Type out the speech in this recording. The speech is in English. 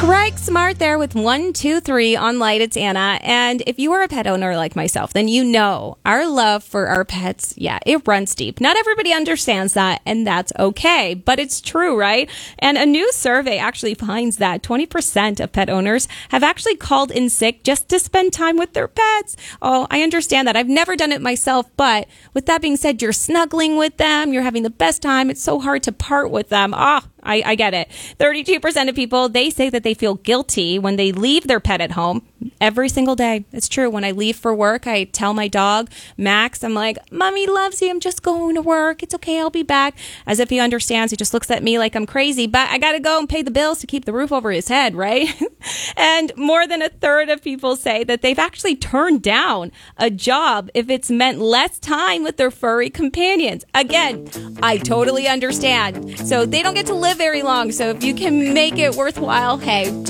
Greg Smart there with 123 on Light. It's Anna. And if you are a pet owner like myself, then you know our love for our pets, it runs deep. Not everybody understands that, and that's okay. But it's true, right? And a new survey actually finds that 20% of pet owners have actually called in sick just to spend time with their pets. Oh, I understand that. I've never done it myself. But with that being said, you're snuggling with them. You're having the best time. It's so hard to part with them. I get it. 32% of people, they say that they feel guilty when they leave their pet at home every single day. It's true. When I leave for work, I tell my dog, Max, I'm like, Mommy loves you. I'm just going to work. It's okay. I'll be back. As if he understands. He just looks at me like I'm crazy, but I got to go and pay the bills to keep the roof over his head, right? And more than a third of people say that they've actually turned down a job if it's meant less time with their furry companions. Again, I totally understand. So they don't get to live very long. So if you can make it worthwhile, hey,